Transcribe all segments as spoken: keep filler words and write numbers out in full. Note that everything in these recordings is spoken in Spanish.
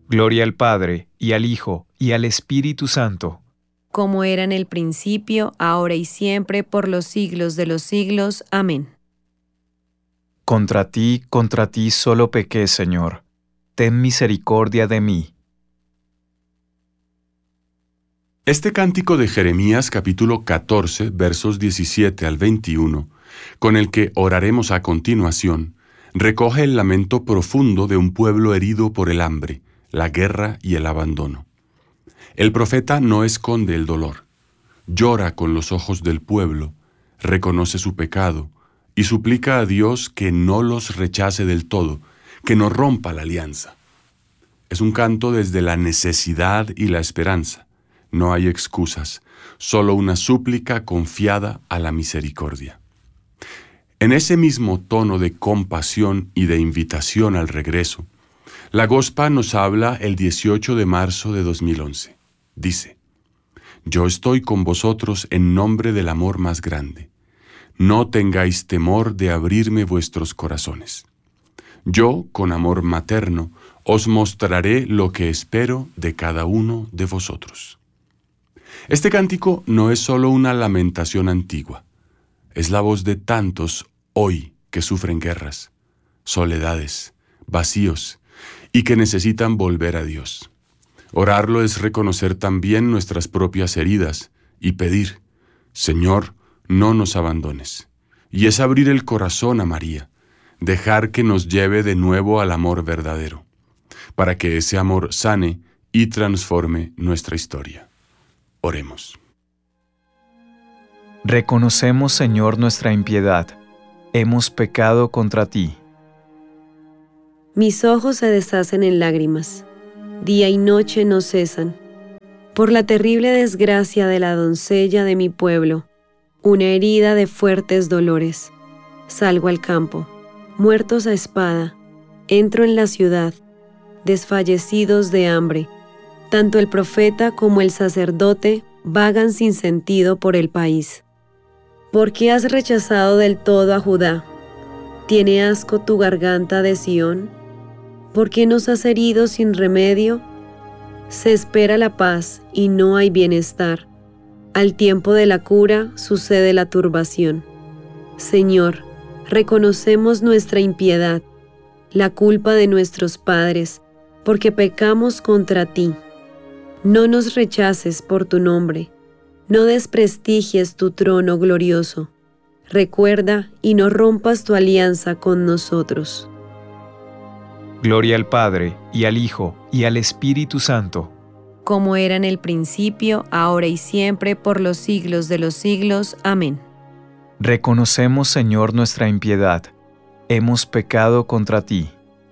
Gloria al Padre, y al Hijo, y al Espíritu Santo. Como era en el principio, ahora y siempre, por los siglos de los siglos. Amén. Contra ti, contra ti solo pequé, Señor. Ten misericordia de mí. Este cántico de Jeremías capítulo catorce, versos diecisiete al veintiuno, con el que oraremos a continuación, recoge el lamento profundo de un pueblo herido por el hambre, la guerra y el abandono. El profeta no esconde el dolor, llora con los ojos del pueblo, reconoce su pecado y suplica a Dios que no los rechace del todo, que no rompa la alianza. Es un canto desde la necesidad y la esperanza. No hay excusas, solo una súplica confiada a la misericordia. En ese mismo tono de compasión y de invitación al regreso, la Gospa nos habla el dieciocho de marzo de dos mil once. Dice: Yo estoy con vosotros en nombre del amor más grande. No tengáis temor de abrirme vuestros corazones. Yo, con amor materno, os mostraré lo que espero de cada uno de vosotros. Este cántico no es solo una lamentación antigua, es la voz de tantos hoy que sufren guerras, soledades, vacíos y que necesitan volver a Dios. Orarlo es reconocer también nuestras propias heridas y pedir: Señor, no nos abandones. Y es abrir el corazón a María, dejar que nos lleve de nuevo al amor verdadero, para que ese amor sane y transforme nuestra historia. Oremos. Reconocemos, Señor, nuestra impiedad. Hemos pecado contra ti. Mis ojos se deshacen en lágrimas. Día y noche no cesan. Por la terrible desgracia de la doncella de mi pueblo, una herida de fuertes dolores. Salgo al campo, muertos a espada. Entro en la ciudad, desfallecidos de hambre. Tanto el profeta como el sacerdote vagan sin sentido por el país. ¿Por qué has rechazado del todo a Judá? ¿Tiene asco tu garganta de Sión? ¿Por qué nos has herido sin remedio? Se espera la paz y no hay bienestar. Al tiempo de la cura sucede la turbación. Señor, reconocemos nuestra impiedad, la culpa de nuestros padres, porque pecamos contra ti. No nos rechaces por tu nombre, no desprestigies tu trono glorioso. Recuerda y no rompas tu alianza con nosotros. Gloria al Padre, y al Hijo, y al Espíritu Santo. Como era en el principio, ahora y siempre, por los siglos de los siglos. Amén. Reconocemos, Señor, nuestra impiedad. Hemos pecado contra ti.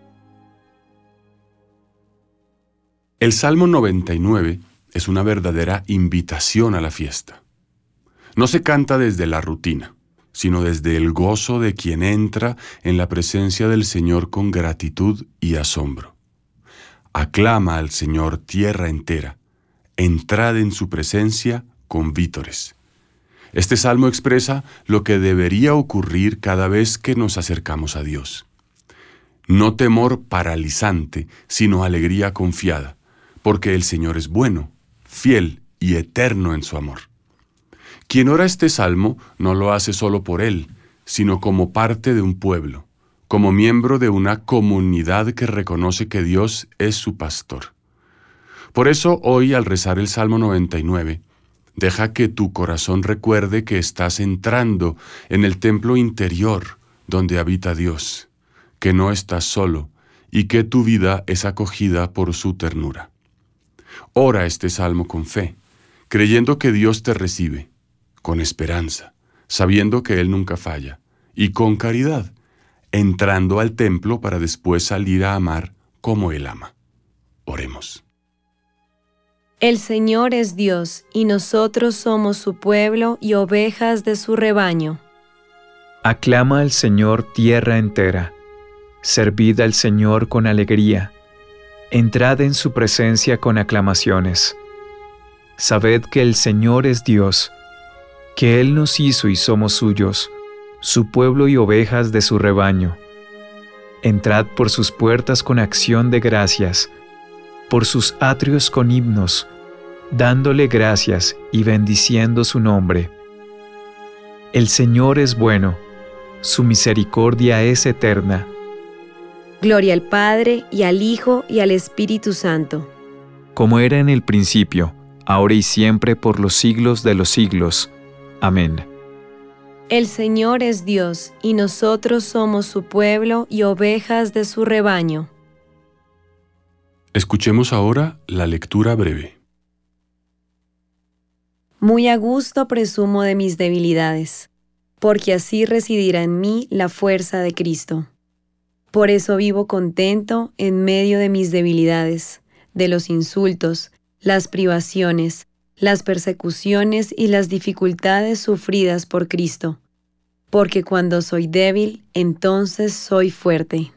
El Salmo noventa y nueve es una verdadera invitación a la fiesta. No se canta desde la rutina, sino desde el gozo de quien entra en la presencia del Señor con gratitud y asombro. Aclama al Señor tierra entera, entrad en su presencia con vítores. Este salmo expresa lo que debería ocurrir cada vez que nos acercamos a Dios. No temor paralizante, sino alegría confiada, porque el Señor es bueno, fiel y eterno en su amor. Quien ora este salmo no lo hace solo por él, sino como parte de un pueblo, como miembro de una comunidad que reconoce que Dios es su pastor. Por eso hoy, al rezar el Salmo noventa y nueve, deja que tu corazón recuerde que estás entrando en el templo interior donde habita Dios, que no estás solo y que tu vida es acogida por su ternura. Ora este salmo con fe, creyendo que Dios te recibe, con esperanza, sabiendo que Él nunca falla, y con caridad, entrando al templo para después salir a amar como Él ama. Oremos. El Señor es Dios, y nosotros somos su pueblo y ovejas de su rebaño. Aclama al Señor tierra entera. Servid al Señor con alegría. Entrad en su presencia con aclamaciones. Sabed que el Señor es Dios, que Él nos hizo y somos suyos, su pueblo y ovejas de su rebaño. Entrad por sus puertas con acción de gracias, por sus atrios con himnos, dándole gracias y bendiciendo su nombre. El Señor es bueno, su misericordia es eterna. Gloria al Padre, y al Hijo, y al Espíritu Santo. Como era en el principio, ahora y siempre, por los siglos de los siglos. Amén. El Señor es Dios, y nosotros somos su pueblo y ovejas de su rebaño. Escuchemos ahora la lectura breve. Muy a gusto presumo de mis debilidades, porque así residirá en mí la fuerza de Cristo. Por eso vivo contento en medio de mis debilidades, de los insultos, las privaciones, las persecuciones y las dificultades sufridas por Cristo, porque cuando soy débil, entonces soy fuerte.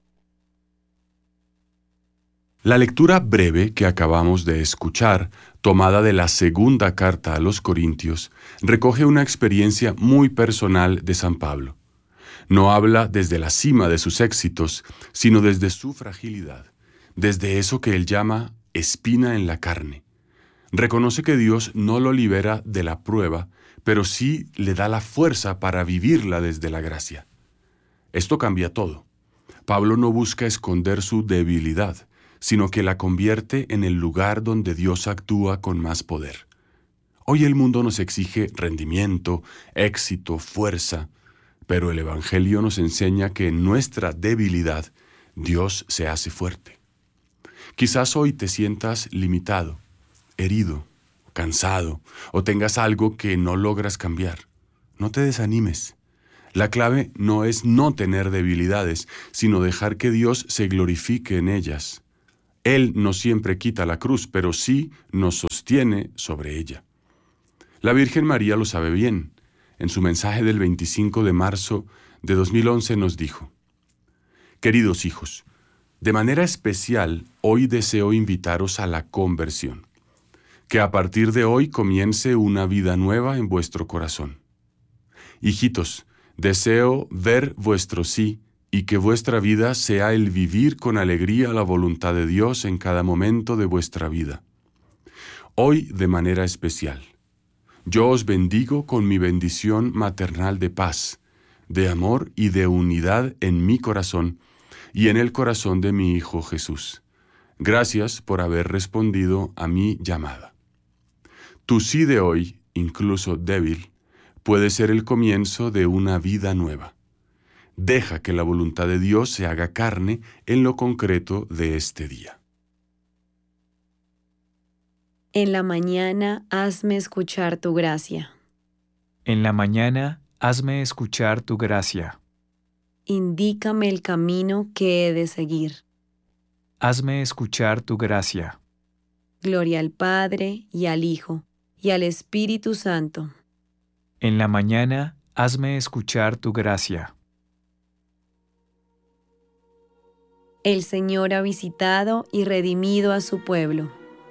La lectura breve que acabamos de escuchar, tomada de la segunda carta a los Corintios, recoge una experiencia muy personal de San Pablo. No habla desde la cima de sus éxitos, sino desde su fragilidad, desde eso que él llama espina en la carne. Reconoce que Dios no lo libera de la prueba, pero sí le da la fuerza para vivirla desde la gracia. Esto cambia todo. Pablo no busca esconder su debilidad, sino que la convierte en el lugar donde Dios actúa con más poder. Hoy el mundo nos exige rendimiento, éxito, fuerza, pero el Evangelio nos enseña que en nuestra debilidad Dios se hace fuerte. Quizás hoy te sientas limitado, herido, cansado, o tengas algo que no logras cambiar. No te desanimes. La clave no es no tener debilidades, sino dejar que Dios se glorifique en ellas. Él no siempre quita la cruz, pero sí nos sostiene sobre ella. La Virgen María lo sabe bien. En su mensaje del veinticinco de marzo de dos mil once nos dijo: Queridos hijos, de manera especial hoy deseo invitaros a la conversión. Que a partir de hoy comience una vida nueva en vuestro corazón. Hijitos, deseo ver vuestro sí y que vuestra vida sea el vivir con alegría la voluntad de Dios en cada momento de vuestra vida. Hoy de manera especial. Yo os bendigo con mi bendición maternal de paz, de amor y de unidad en mi corazón y en el corazón de mi Hijo Jesús. Gracias por haber respondido a mi llamada. Tu sí de hoy, incluso débil, puede ser el comienzo de una vida nueva. Deja que la voluntad de Dios se haga carne en lo concreto de este día. En la mañana hazme escuchar tu gracia. En la mañana hazme escuchar tu gracia. Indícame el camino que he de seguir. Hazme escuchar tu gracia. Gloria al Padre, y al Hijo, y al Espíritu Santo. En la mañana hazme escuchar tu gracia. El Señor ha visitado y redimido a su pueblo.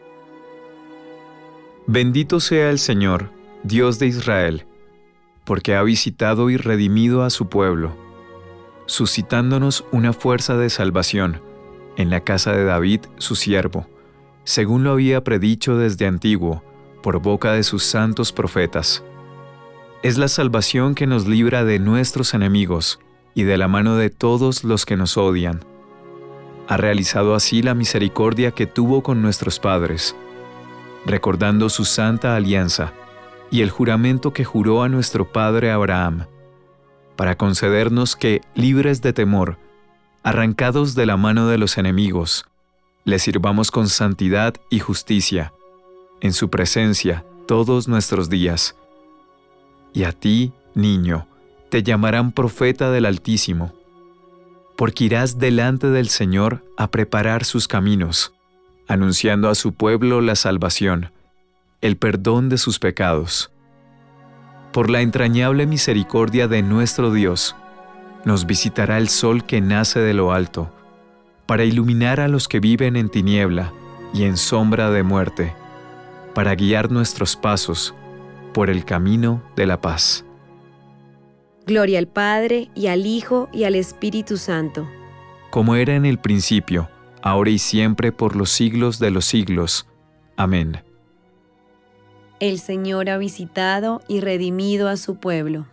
Bendito sea el Señor, Dios de Israel, porque ha visitado y redimido a su pueblo, suscitándonos una fuerza de salvación en la casa de David, su siervo, según lo había predicho desde antiguo, por boca de sus santos profetas. Es la salvación que nos libra de nuestros enemigos y de la mano de todos los que nos odian. Ha realizado así la misericordia que tuvo con nuestros padres, recordando su santa alianza y el juramento que juró a nuestro padre Abraham, para concedernos que, libres de temor, arrancados de la mano de los enemigos, le sirvamos con santidad y justicia, en su presencia todos nuestros días. Y a ti, niño, te llamarán profeta del Altísimo, porque irás delante del Señor a preparar sus caminos, anunciando a su pueblo la salvación, el perdón de sus pecados. Por la entrañable misericordia de nuestro Dios, nos visitará el sol que nace de lo alto, para iluminar a los que viven en tiniebla y en sombra de muerte, para guiar nuestros pasos por el camino de la paz. Gloria al Padre, y al Hijo, y al Espíritu Santo. Como era en el principio, ahora y siempre por los siglos de los siglos. Amén. El Señor ha visitado y redimido a su pueblo.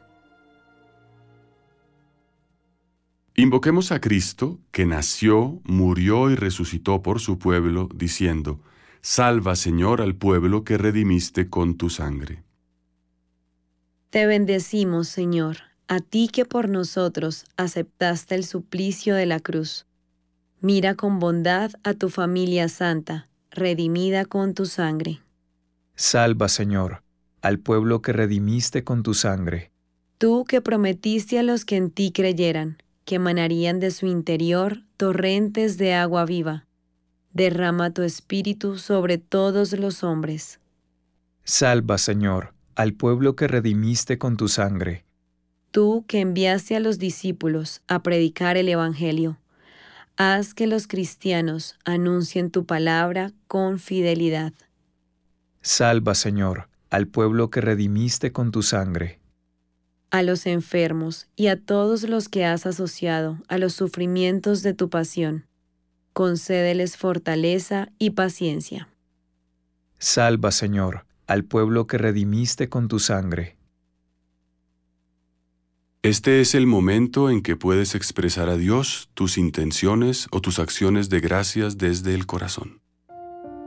Invoquemos a Cristo, que nació, murió y resucitó por su pueblo, diciendo: Salva, Señor, al pueblo que redimiste con tu sangre. Te bendecimos, Señor, a ti que por nosotros aceptaste el suplicio de la cruz. Mira con bondad a tu familia santa, redimida con tu sangre. Salva, Señor, al pueblo que redimiste con tu sangre. Tú que prometiste a los que en ti creyeran, que emanarían de su interior torrentes de agua viva. Derrama tu espíritu sobre todos los hombres. Salva, Señor, al pueblo que redimiste con tu sangre. Tú que enviaste a los discípulos a predicar el Evangelio, haz que los cristianos anuncien tu palabra con fidelidad. Salva, Señor, al pueblo que redimiste con tu sangre. A los enfermos y a todos los que has asociado a los sufrimientos de tu pasión, concédeles fortaleza y paciencia. Salva, Señor, al pueblo que redimiste con tu sangre. Este es el momento en que puedes expresar a Dios tus intenciones o tus acciones de gracias desde el corazón.